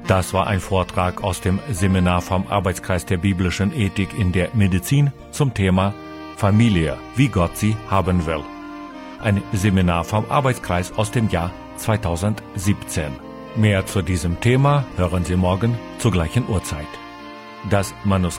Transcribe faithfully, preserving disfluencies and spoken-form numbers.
Das war ein Vortrag aus dem Seminar vom Arbeitskreis der biblischen Ethik in der Medizin zum Thema Familie, wie Gott sie haben will. Ein Seminar vom Arbeitskreis aus dem Jahr zweitausendsiebzehn. Mehr zu diesem Thema hören Sie morgen zur gleichen Uhrzeit. Das Manuskript